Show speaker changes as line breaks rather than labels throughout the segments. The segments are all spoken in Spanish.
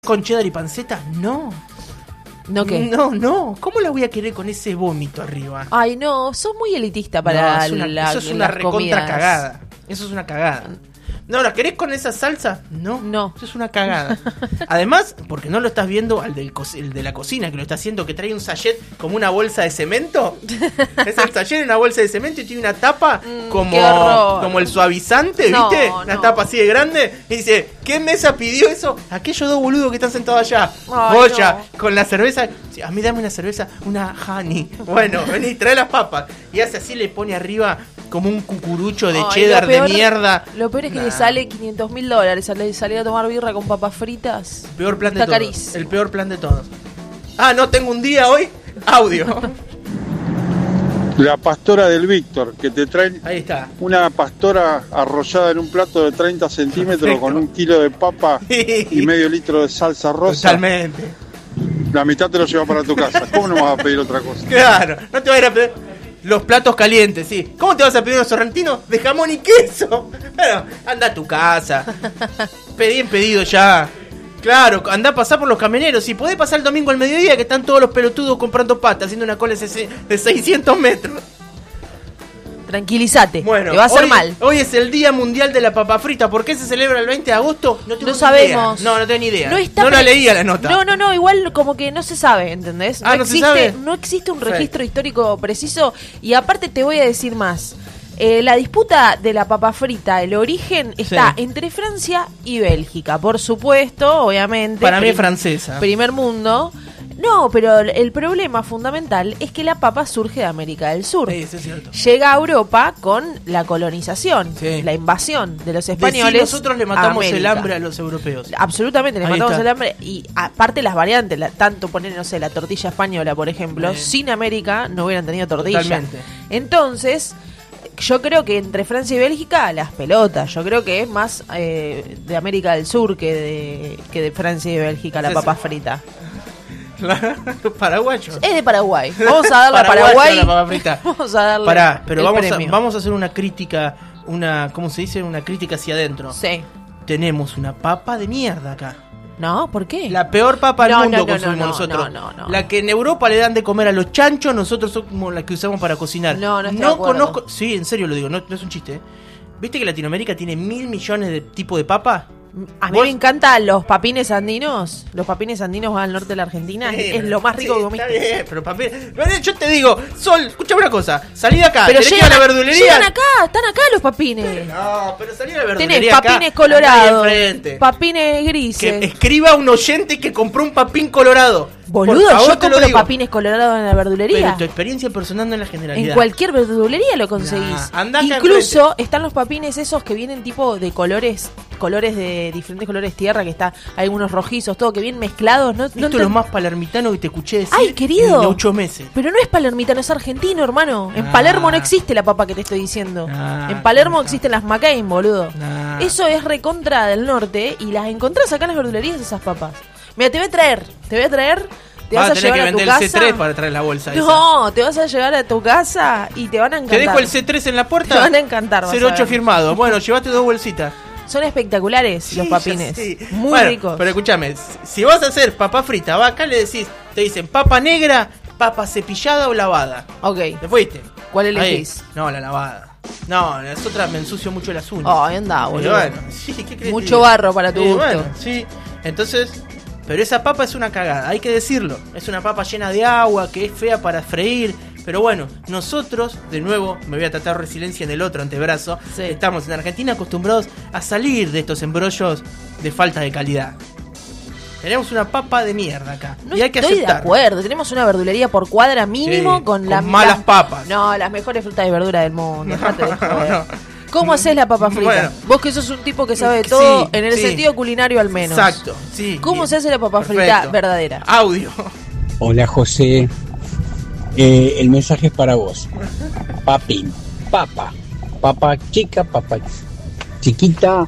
con cheddar y panceta? No.
¿No qué?
No. ¿Cómo la voy a querer con ese vómito arriba?
Ay, no, sos muy elitista para
eso es una recontra cagada. Eso es una cagada. No, ¿la querés con esa salsa? No. Eso es una cagada. Además, porque no lo estás viendo al el de la cocina, que lo está haciendo, que trae un sachet como una bolsa de cemento. Es el sachet en una bolsa de cemento y tiene una tapa como el suavizante, ¿viste? Una tapa así de grande. Y dice, ¿qué mesa pidió eso? Aquellos dos boludos que están sentados allá. Boya, con la cerveza. A mí dame una cerveza, una honey. Bueno, vení, trae las papas. Y hace así, le pone arriba como un cucurucho de cheddar de mierda.
Lo peor es que le sale $500,000 salir a tomar birra con papas fritas.
Peor plan de todos. El peor plan de todos. No tengo un día hoy. Audio.
La pastora del Víctor, que te traen
ahí está.
Una pastora arrollada en un plato de 30 centímetros. Perfecto. Con 1 kilo de papa y medio litro de salsa rosa.
Totalmente.
La mitad te lo llevas para tu casa. ¿Cómo no vas a pedir otra cosa?
Claro, no te vas a ir a pedir los platos calientes, sí. ¿Cómo te vas a pedir unos sorrentinos de jamón y queso? Bueno, anda a tu casa. Pedí en pedido ya. Claro, anda a pasar por los camioneros. Si podés pasar el domingo al mediodía, que están todos los pelotudos comprando pasta, haciendo una cola de 600 metros.
Tranquilízate,
bueno,
te va a hacer mal.
Hoy es el Día Mundial de la Papa Frita. ¿Por qué se celebra el 20 de agosto?
No sabemos.
Idea. No tengo ni idea. No la leía la nota.
No, igual como que no se sabe, ¿entendés? No existe un registro histórico preciso. Y aparte te voy a decir más. La disputa de la papa frita, el origen está entre Francia y Bélgica. Por supuesto, obviamente.
Para mí es francesa.
Primer mundo. No, pero el problema fundamental es que la papa surge de América del Sur.
Sí, eso es cierto.
Llega a Europa con la colonización, la invasión de los españoles.
Nosotros le matamos el hambre a los europeos.
Absolutamente, les matamos el hambre. Y aparte las variantes, tanto poner, no sé, la tortilla española, por ejemplo, sin América no hubieran tenido tortilla.
Totalmente.
Entonces, yo creo que entre Francia y Bélgica, las pelotas. Yo creo que es más de América del Sur que de Francia y Bélgica, la papa frita.
Paraguayo.
Es de Paraguay. Vamos a darle a Paraguay.
La papa frita.
Vamos a darle.
Pero vamos a hacer una crítica, ¿cómo se dice? Una crítica hacia adentro.
Sí.
Tenemos una papa de mierda acá.
No, ¿por qué?
La peor papa del mundo consumimos nosotros. No. La que en Europa le dan de comer a los chanchos, nosotros somos la que usamos para cocinar.
No
conozco. Sí, en serio lo digo, no es un chiste. ¿Viste que Latinoamérica tiene 1.000 millones de tipos de papa?
A mí me encantan los papines andinos. Los papines andinos van al norte de la Argentina. Es lo más rico que comiste.
Está bien, pero yo te digo, Sol, escúchame una cosa. Salí de acá,
pero
tenés que ir a la verdulería.
Están acá los papines.
No, pero salí a la verdulería.
Tenés papines
acá,
colorados, papines grises.
Que escriba un oyente que compró un papín colorado.
Boludo, yo compro papines colorados en la verdulería.
Pero tu experiencia personal no es la generalidad.
En cualquier verdulería lo conseguís. Incluso están los papines esos que vienen tipo de colores de diferentes colores tierra, que hay unos rojizos, todo que vienen mezclados. Esto
es lo más palermitano que te escuché decir.
Ay, querido.
En 8 meses.
Pero no es palermitano, es argentino, hermano. En Palermo no existe la papa que te estoy diciendo. En Palermo existen las McCain, boludo. Eso es recontra del norte y las encontrás acá en las verdulerías esas papas. Mira, te voy a traer. Te vas a llevar a tu casa.
Vas a tener que vender el C3 para traer la bolsa
esa. Te vas a llevar a tu casa y te van a encantar.
¿Te dejo el C3 en la puerta?
Te van a encantar.
08 firmado. Bueno, llévate 2 bolsitas.
Son espectaculares los papines. Muy ricos.
Pero escúchame, si vas a hacer papa frita, acá te dicen papa negra, papa cepillada o lavada.
Ok.
¿Te fuiste?
¿Cuál elegís?
No, la lavada. No, las otras me ensucio mucho las uñas.
Ay, anda, boludo.
Bueno, sí, ¿qué crees?
Mucho barro para tu gusto.
Bueno, sí. Entonces, pero esa papa es una cagada, hay que decirlo. Es una papa llena de agua, que es fea para freír. Pero bueno, nosotros, de nuevo, me voy a tratar resiliencia en el otro antebrazo. Estamos en Argentina acostumbrados a salir de estos embrollos de falta de calidad. Tenemos una papa de mierda acá. Y hay que aceptar.
Estoy de acuerdo, tenemos una verdulería por cuadra mínimo con
malas papas.
No, las mejores frutas y verduras del mundo. Dejate de joder. ¿Cómo haces la papa frita? Bueno, vos que sos un tipo que sabe de todo, en el sentido culinario al menos.
Exacto, sí.
¿Cómo se hace la papa frita verdadera?
Audio.
Hola, José. El mensaje es para vos. Papín, papa chica, papa chiquita,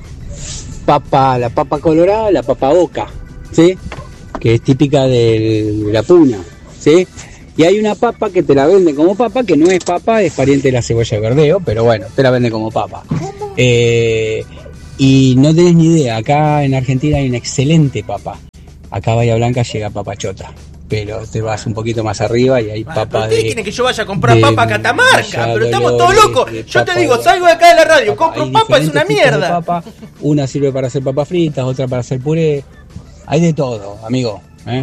la papa colorada, la papa boca, ¿sí? Que es típica de la puna, ¿sí? Y hay una papa que te la venden como papa, que no es papa, es pariente de la cebolla de verdeo, pero bueno, te la venden como papa. Y no tenés ni idea, acá en Argentina hay una excelente papa. Acá a Bahía Blanca llega papa chota, pero te vas un poquito más arriba y hay papa de...
quieren que yo vaya a comprar papa a Catamarca, pero estamos todos locos. Yo te digo, salgo de acá de la radio, compro papa, es una mierda.
Papa. Una sirve para hacer papas fritas, otra para hacer puré. Hay de todo, amigo.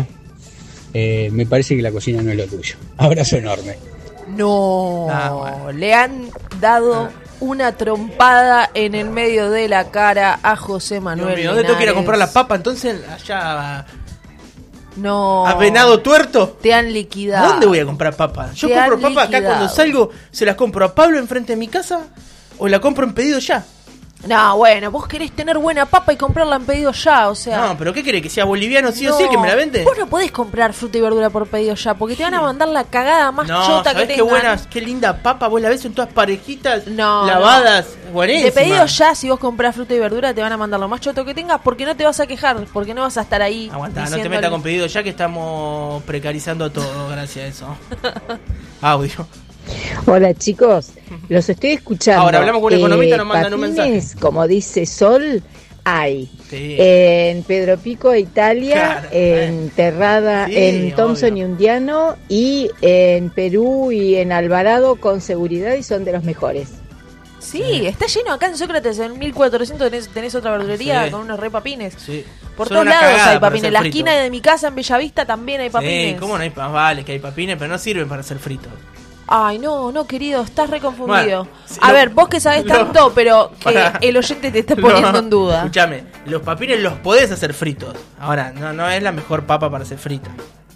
Me parece que la cocina no es lo tuyo. Abrazo enorme.
No, le han dado una trompada en el medio de la cara a José Manuel Linares.
¿Dónde tengo que ir a comprar la papa? Entonces, allá...
No.
¿A Venado Tuerto?
Te han liquidado.
¿Dónde voy a comprar papa? Yo compro papa acá cuando salgo, se las compro a Pablo enfrente de mi casa o la compro en pedido ya.
No, bueno, vos querés tener buena papa y comprarla en pedido ya, o sea...
No, pero ¿qué querés? ¿Que sea boliviano sí o sí que me la vende?
Vos no podés comprar fruta y verdura por pedido ya, porque te van a mandar la cagada más chota que tengan.
Qué buena, qué linda papa, vos la ves en todas parejitas lavadas, buenísima.
De pedido ya, si vos comprás fruta y verdura, te van a mandar lo más choto que tengas, porque no te vas a quejar, porque no vas a estar ahí.
Aguantá, no te metas con pedido ya, que estamos precarizando todo gracias a eso. Audio.
Hola chicos, los estoy escuchando.
Ahora hablamos con un economista, nos mandan un mensaje.
Como dice Sol, hay
sí.
En Pedro Pico, Italia,
claro,
en Terrada, sí, en Thompson y Undiano, y en Perú y en Alvarado con seguridad, y son de los mejores.
Sí, está lleno acá en Sócrates, en 1400 tenés otra verdulería con unos re papines.
Sí.
Por todos lados hay papines. En la esquina de mi casa en Bellavista también hay papines.
Sí, ¿cómo no hay papines? Vale, que hay papines, pero no sirven para hacer fritos.
Ay, no, querido, estás reconfundido. Bueno, a ver, vos que sabés tanto, pero que el oyente te está poniendo en duda.
Escúchame, los papines los podés hacer fritos. Ahora, no es la mejor papa para hacer frita.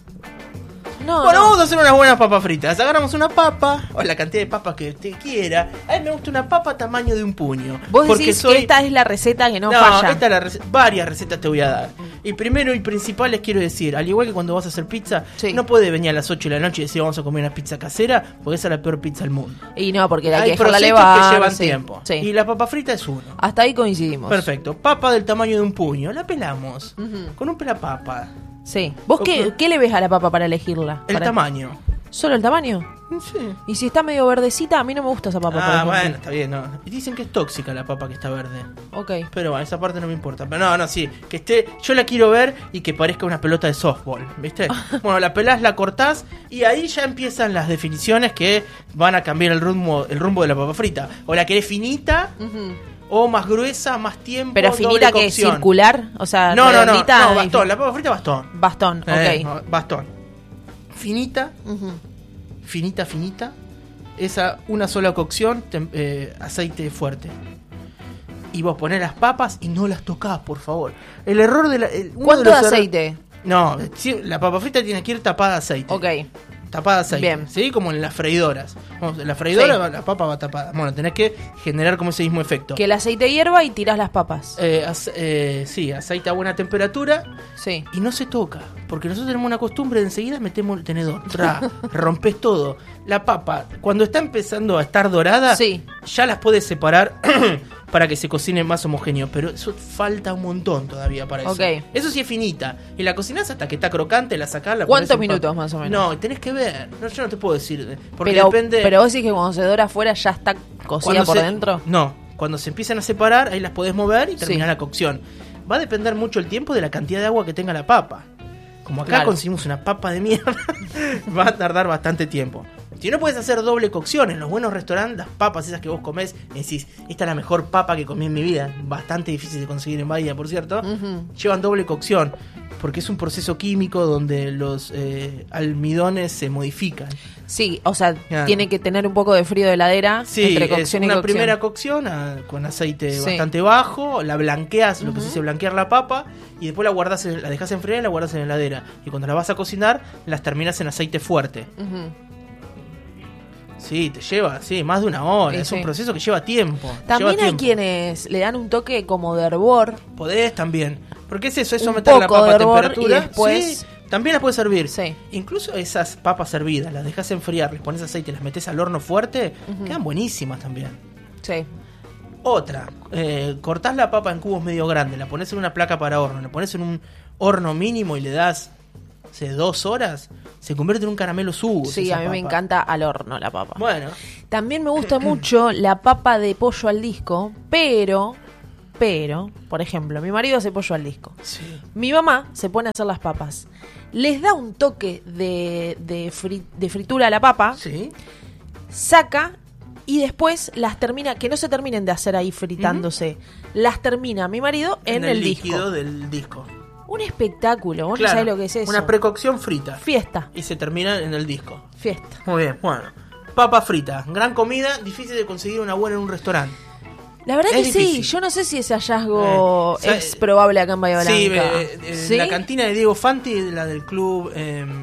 Vamos a hacer unas buenas papas fritas. Agarramos una papa, o la cantidad de papas que usted quiera. A mí me gusta una papa tamaño de un puño.
Vos decís que esta es la receta que no falla.
Esta es varias recetas te voy a dar. Y primero y principal les quiero decir, al igual que cuando vas a hacer pizza, no puedes venir a las 8 de la noche y decir vamos a comer una pizza casera, porque esa es la peor pizza del mundo.
Y no, porque hay que
dejarla
levar,
que llevan tiempo. Sí. Y la papa frita es uno.
Hasta ahí coincidimos.
Perfecto. Papa del tamaño de un puño, la pelamos con un pelapapa.
Sí. ¿Vos qué le ves a la papa para elegirla?
El tamaño.
¿Solo el tamaño?
Sí.
Y si está medio verdecita, a mí no me gusta esa papa.
Bueno, está bien, no. Y dicen que es tóxica la papa que está verde.
Ok.
Pero bueno, esa parte no me importa. Pero no, sí. Que esté. Yo la quiero ver y que parezca una pelota de softball, ¿viste? Bueno, la pelás, la cortás y ahí ya empiezan las definiciones que van a cambiar el rumbo de la papa frita. O la querés finita. O más gruesa, más tiempo.
Pero finita que es circular, o sea,
no, bastón, la papa frita bastón.
Bastón, ok.
Bastón. Finita, finita. Esa una sola cocción, aceite fuerte. Y vos ponés las papas y no las tocás, por favor. El error de
¿Cuánto de aceite?
No, la papa frita tiene que ir tapada de aceite.
Ok.
Tapada de aceite. Bien. ¿Sí? Como en las freidoras. En la freidora la papa va tapada. Bueno, tenés que generar como ese mismo efecto.
Que el aceite hierva y tirás las papas.
Sí, aceite a buena temperatura.
Sí.
Y no se toca. Porque nosotros tenemos una costumbre de enseguida metemos el tenedor. Rompes todo. La papa, cuando está empezando a estar dorada, ya las puedes separar para que se cocine más homogéneo. Pero eso falta un montón todavía para eso. Eso sí es finita. Y la cocinás hasta que está crocante, la sacás, la
¿cuántos minutos más o menos?
No, tenés que ver. No, yo no te puedo decir. Porque depende.
Pero vos decís que cuando se dora afuera ya está cocida por dentro.
No, cuando se empiezan a separar, ahí las podés mover y terminar la cocción. Va a depender mucho el tiempo de la cantidad de agua que tenga la papa. Como acá conseguimos una papa de mierda, va a tardar bastante tiempo. Si no puedes hacer doble cocción, en los buenos restaurantes, las papas esas que vos comés, decís, esta es la mejor papa que comí en mi vida, bastante difícil de conseguir en Bahía, por cierto, llevan doble cocción, porque es un proceso químico donde los almidones se modifican.
Sí, o sea, tiene que tener un poco de frío de heladera entre cocción y cocción.
Una primera cocción con aceite bastante bajo, la blanqueas, lo que se dice blanquear la papa, y después la dejas enfriar y la guardas en la heladera. Y cuando la vas a cocinar, las terminas en aceite fuerte. Sí, te lleva, más de una hora. Es un proceso que lleva tiempo.
También hay quienes le dan un toque como de hervor.
Podés también. Porque es eso, es someter la papa a temperatura. Y después también las puedes servir. Incluso esas papas hervidas, las dejas enfriar, les pones aceite y las metes al horno fuerte, quedan buenísimas también.
Sí.
Otra, cortás la papa en cubos medio grandes, la pones en una placa para horno, la pones en un horno mínimo y le das 2 horas, se convierte en un caramelo sugo.
Sí, a mí me encanta al horno la papa.
Bueno.
También me gusta mucho la papa de pollo al disco, pero Pero, por ejemplo, mi marido hace pollo al disco.
Sí.
Mi mamá se pone a hacer las papas. Les da un toque de fritura a la papa.
Sí.
Saca y después las termina, que no se terminen de hacer ahí fritándose. Las termina mi marido en el
líquido
disco.
Del disco.
Un espectáculo. Vos no sabés lo que es eso.
Una precocción frita.
Fiesta.
Y se termina en el disco.
Fiesta.
Muy bien, bueno. Papa frita. Gran comida, difícil de conseguir una buena en un restaurante.
La verdad es que difícil. Sí, yo no sé si ese hallazgo es probable acá en Bahía Blanca.
Sí, la cantina de Diego Fanti, la del club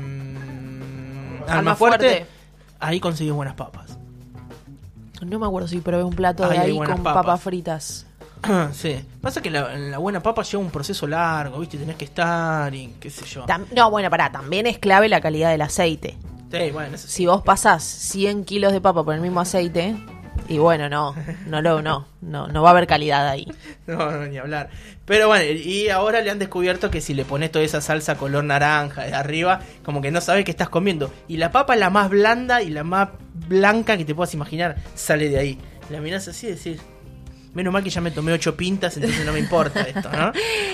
Almafuerte, ahí conseguí buenas papas.
No me acuerdo si probé un plato de ahí con papas fritas.
Sí, pasa que la buena papa lleva un proceso largo, ¿viste? Tenés que estar y qué sé yo.
También es clave la calidad del aceite.
Sí, bueno, eso sí.
Si vos pasás 100 kilos de papa por el mismo aceite... Y bueno, no va a haber calidad ahí.
No, ni hablar. Pero bueno, y ahora le han descubierto que si le pones toda esa salsa color naranja de arriba, como que no sabes qué estás comiendo. Y la papa, la más blanda y la más blanca que te puedas imaginar, sale de ahí. La mirás así y decís, menos mal que ya me tomé 8 pintas, entonces no me importa esto, ¿no?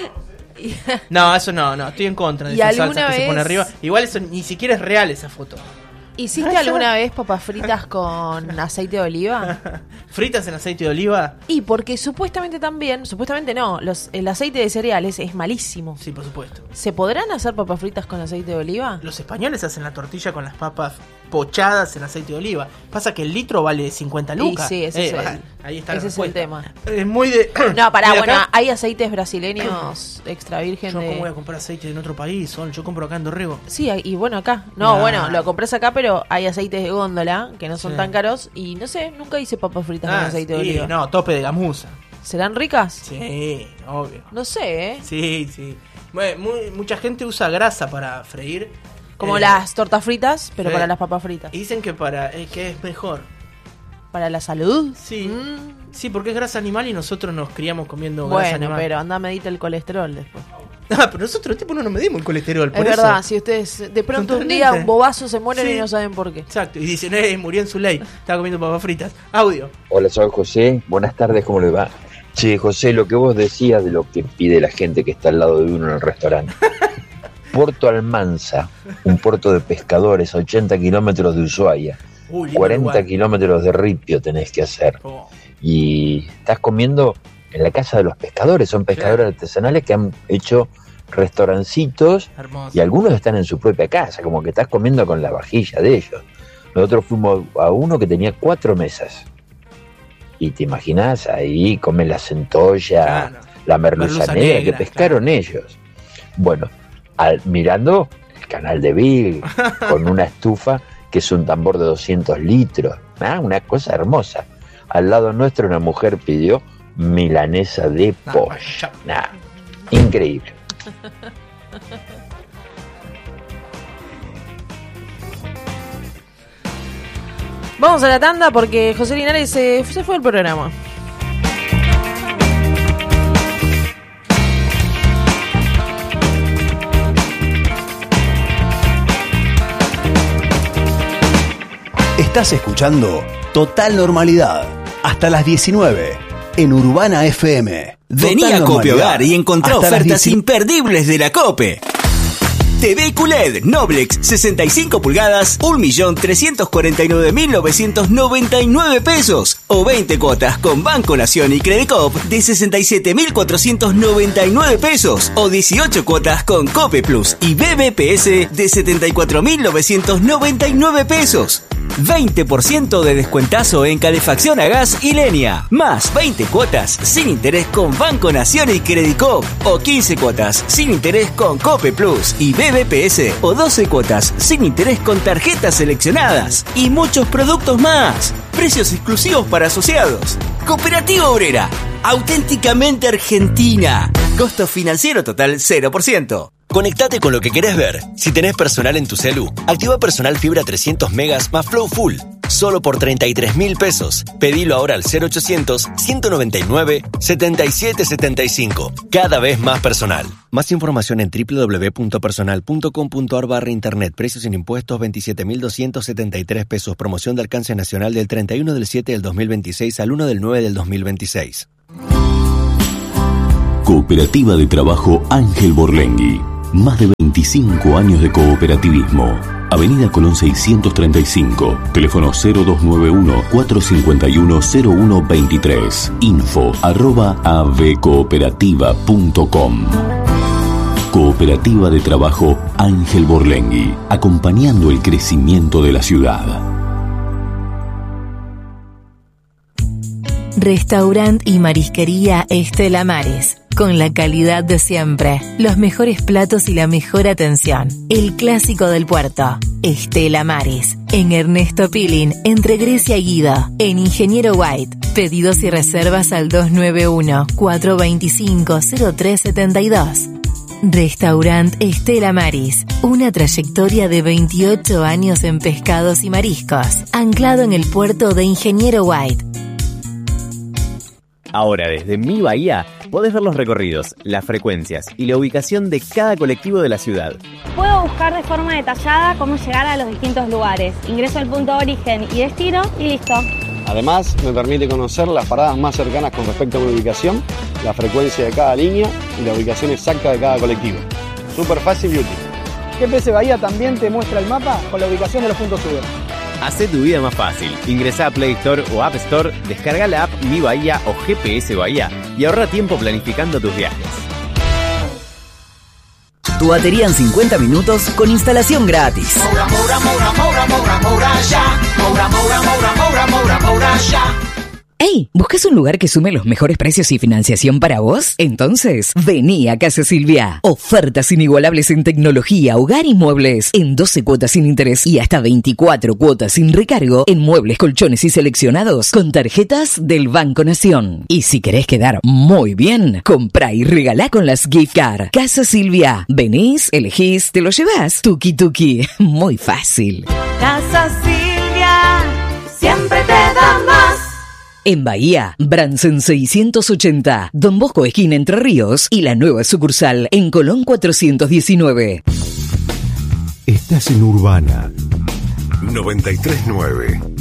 No, eso no, estoy en contra de esa salsa que se pone arriba. Igual eso ni siquiera es real esa foto.
¿Hiciste alguna vez papas fritas con aceite de oliva?
¿Fritas en aceite de oliva?
Y porque supuestamente no, el aceite de cereales es malísimo.
Sí, por supuesto.
¿Se podrán hacer papas fritas con aceite de oliva?
Los españoles hacen la tortilla con las papas pochadas en aceite de oliva. Pasa que el litro vale 50 lucas.
Sí, ese es el tema.
Es muy de...
No, hay aceites brasileños extra virgen.
¿Yo cómo voy a comprar aceite en otro país? Yo compro acá en Dorrego.
Sí, y bueno, acá. Lo compras acá, pero hay aceites de góndola que no son tan caros. Y no sé, nunca hice papas fritas con aceite de oliva.
No, tope de gamuza.
¿Serán ricas?
Sí, obvio.
No sé, ¿eh?
Sí. Mucha gente usa grasa para freír.
Como las tortas fritas, pero para las papas fritas.
Y dicen que que es mejor.
¿Para la salud?
Sí. Sí, porque es grasa animal y nosotros nos criamos comiendo grasa animal.
Bueno, pero anda a medir el colesterol después.
Pero nosotros no nos medimos el colesterol.
Es verdad, si ustedes de pronto un día un bobazo se mueren y no saben por qué.
Exacto, y dicen, murió en su ley, estaba comiendo papas fritas. Audio.
Hola, soy José, buenas tardes, ¿cómo le va? Che, José, lo que vos decías de lo que pide la gente que está al lado de uno en el restaurante. Puerto Almanza, un puerto de pescadores, 80 kilómetros de Ushuaia, 40 kilómetros de Ripio tenés que hacer. Y estás comiendo en la casa de los pescadores, son pescadores artesanales que han hecho restaurancitos. Hermoso. Y algunos están en su propia casa, como que estás comiendo con la vajilla de ellos. Nosotros fuimos a uno que tenía 4 mesas. Y te imaginás, ahí comen la centolla, la merluza negra que pescaron ellos. Bueno, mirando el canal de Bill, con una estufa que es un tambor de 200 litros. Una cosa hermosa. Al lado nuestro una mujer pidió milanesa de pollo. Increíble.
Vamos a la tanda porque José Linares se fue del programa.
Estás escuchando Total Normalidad hasta las 19 en Urbana FM.
Vení a Cope Hogar y encontrá ofertas imperdibles de la Cope. TV QLED Noblex 65 pulgadas, 1.349.999 pesos o 20 cuotas con Banco Nación y Credicop de 67.499 pesos o 18 cuotas con Cope Plus y BBPS de 74.999 pesos. 20% de descuentazo en calefacción a gas y leña, más 20 cuotas sin interés con Banco Nación y Credicop o 15 cuotas sin interés con Cope Plus y BBPS o 12 cuotas sin interés con tarjetas seleccionadas y muchos productos más. Precios exclusivos para asociados. Cooperativa Obrera, auténticamente argentina. Costo financiero total 0%.
Conectate con lo que querés ver. Si tenés personal en tu celu, activa Personal Fibra 300 megas más Flow Full. Solo por 33.000 pesos. Pedilo ahora al 0800-199-7775. Cada vez más personal. Más información en www.personal.com.ar/internet. Precios sin impuestos 27.273 pesos. Promoción de alcance nacional del 31 del 7 del 2026 al 1 del 9 del 2026.
Cooperativa de Trabajo Ángel Borlengui. Más de 25 años de cooperativismo. Avenida Colón 635. Teléfono 0291-451-0123. info@avcooperativa.com. Cooperativa de Trabajo Ángel Borlengui. Acompañando el crecimiento de la ciudad.
Restaurant y marisquería Estela Maris. Con la calidad de siempre, los mejores platos y la mejor atención. El clásico del puerto. Estela Maris. En Ernesto Pilín, entre Grecia y Guido. En Ingeniero White. Pedidos y reservas al 291-425-0372. Restaurant Estela Maris. Una trayectoria de 28 años en pescados y mariscos. Anclado en el puerto de Ingeniero White.
Ahora, desde Mi Bahía, podés ver los recorridos, las frecuencias y la ubicación de cada colectivo de la ciudad.
Puedo buscar de forma detallada cómo llegar a los distintos lugares. Ingreso al punto de origen y destino y listo.
Además, me permite conocer las paradas más cercanas con respecto a mi ubicación, la frecuencia de cada línea y la ubicación exacta de cada colectivo. Súper fácil y útil.
GPS Bahía también te muestra el mapa con la ubicación de los puntos sube.
Hacé tu vida más fácil. Ingresá a Play Store o App Store, descarga la app Mi Bahía o GPS Bahía y ahorra tiempo planificando tus viajes.
Tu batería en 50 minutos con instalación gratis.
¡Hey! ¿Buscas un lugar que sume los mejores precios y financiación para vos? Entonces, vení a Casa Silvia. Ofertas inigualables en tecnología, hogar y muebles. En 12 cuotas sin interés y hasta 24 cuotas sin recargo en muebles, colchones y seleccionados con tarjetas del Banco Nación. Y si querés quedar muy bien, comprá y regalá con las gift card. Casa Silvia. Venís, elegís, te lo llevás. Tuki tuki. Muy fácil.
Casa Silvia. Siempre te da más.
En Bahía, Bransen 680, Don Bosco esquina Entre Ríos y la nueva sucursal en Colón 419.
Estás en Urbana 93.9.